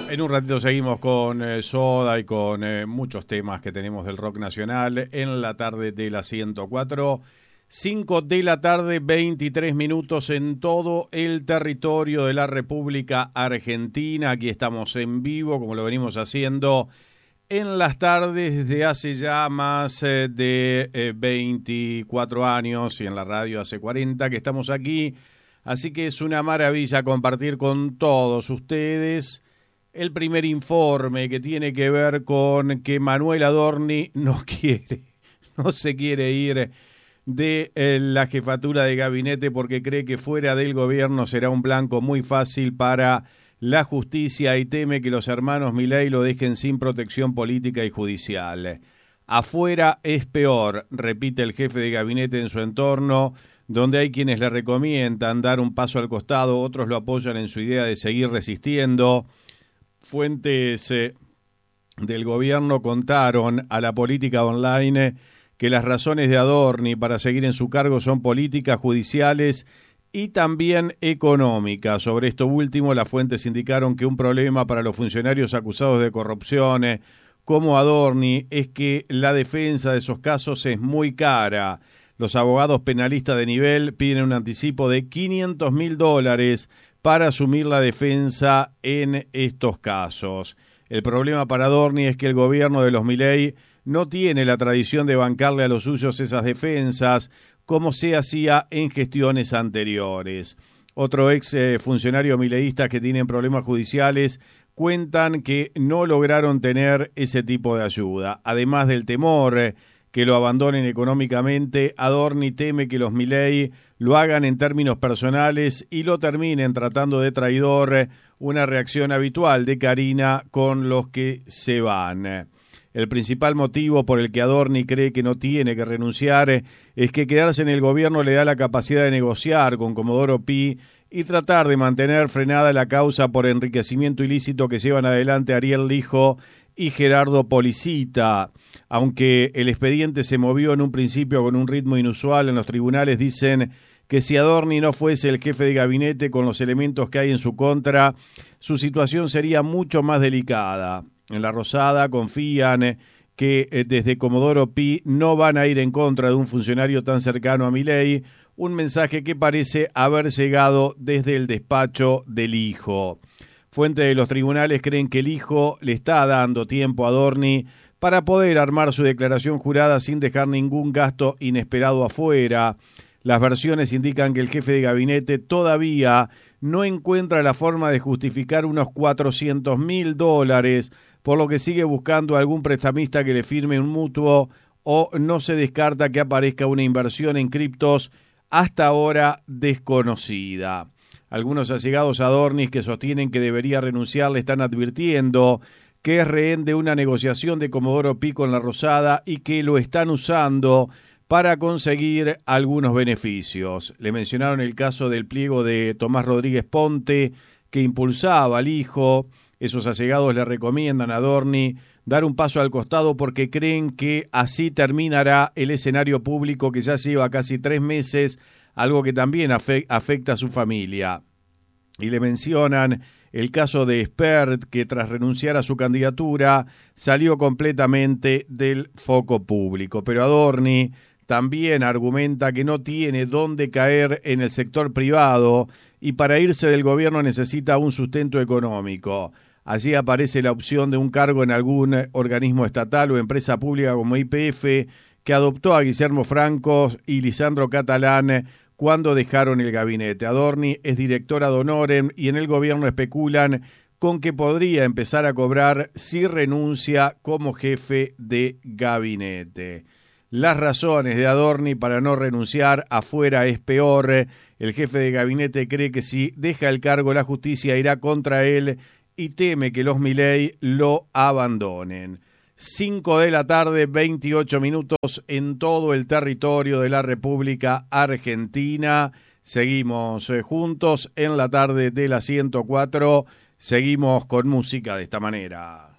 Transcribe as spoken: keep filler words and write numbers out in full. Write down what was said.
En un ratito seguimos con eh, Soda y con eh, muchos temas que tenemos del rock nacional en la tarde de la ciento cuatro. cinco de la tarde, veintitrés minutos en todo el territorio de la República Argentina. Aquí estamos en vivo, como lo venimos haciendo en las tardes desde hace ya más eh, de eh, veinticuatro años, y en la radio hace cuarenta que estamos aquí. Así que es una maravilla compartir con todos ustedes el primer informe que tiene que ver con que Manuel Adorni no quiere, no se quiere ir de eh, la jefatura de gabinete porque cree que fuera del gobierno será un blanco muy fácil para la justicia y teme que los hermanos Milei lo dejen sin protección política y judicial. Afuera es peor, repite el jefe de gabinete en su entorno, donde hay quienes le recomiendan dar un paso al costado, otros lo apoyan en su idea de seguir resistiendo. Fuentes eh, del gobierno contaron a la Política Online que las razones de Adorni para seguir en su cargo son políticas, judiciales y también económicas. Sobre esto último, las fuentes indicaron que un problema para los funcionarios acusados de corrupción eh, como Adorni es que la defensa de esos casos es muy cara. Los abogados penalistas de nivel piden un anticipo de quinientos mil dólares para asumir la defensa en estos casos. El problema para Adorni es que el gobierno de los Milei no tiene la tradición de bancarle a los suyos esas defensas, como se hacía en gestiones anteriores. Otro ex eh, funcionario mileísta que tienen problemas judiciales cuentan que no lograron tener ese tipo de ayuda. Además del temor eh, que lo abandonen económicamente, Adorni teme que los Milei lo hagan en términos personales y lo terminen tratando de traidor, una reacción habitual de Carina con los que se van. El principal motivo por el que Adorni cree que no tiene que renunciar es que quedarse en el gobierno le da la capacidad de negociar con Comodoro Pi y tratar de mantener frenada la causa por enriquecimiento ilícito que llevan adelante Ariel Lijo y Gerardo Policita. Aunque el expediente se movió en un principio con un ritmo inusual en los tribunales, dicen que si Adorni no fuese el jefe de gabinete con los elementos que hay en su contra, su situación sería mucho más delicada. En La Rosada confían que eh, desde Comodoro Pi no van a ir en contra de un funcionario tan cercano a Milei, un mensaje que parece haber llegado desde el despacho del hijo. Fuentes de los tribunales creen que el hijo le está dando tiempo a Adorni para poder armar su declaración jurada sin dejar ningún gasto inesperado afuera. Las versiones indican que el jefe de gabinete todavía no encuentra la forma de justificar unos cuatrocientos mil dólares, por lo que sigue buscando algún prestamista que le firme un mutuo o no se descarta que aparezca una inversión en criptos hasta ahora desconocida. Algunos allegados a Adorni que sostienen que debería renunciar le están advirtiendo que es rehén de una negociación de Comodoro Pi con La Rosada y que lo están usando para conseguir algunos beneficios. Le mencionaron el caso del pliego de Tomás Rodríguez Ponte, que impulsaba al hijo. Esos allegados le recomiendan a Adorni dar un paso al costado porque creen que así terminará el escenario público que ya lleva casi tres meses, algo que también afecta a su familia. Y le mencionan el caso de Espert, que tras renunciar a su candidatura salió completamente del foco público. Pero Adorni también argumenta que no tiene dónde caer en el sector privado y para irse del gobierno necesita un sustento económico. Allí aparece la opción de un cargo en algún organismo estatal o empresa pública como Y P F, que adoptó a Guillermo Franco y Lisandro Catalán cuando dejaron el gabinete. Adorni es directora de honorem y en el gobierno especulan con que podría empezar a cobrar si renuncia como jefe de gabinete. Las razones de Adorni para no renunciar: afuera es peor. El jefe de gabinete cree que si deja el cargo la justicia irá contra él y teme que los Milei lo abandonen. cinco de la tarde, veintiocho minutos en todo el territorio de la República Argentina. Seguimos eh, juntos en la tarde de la ciento cuatro. Seguimos con música de esta manera.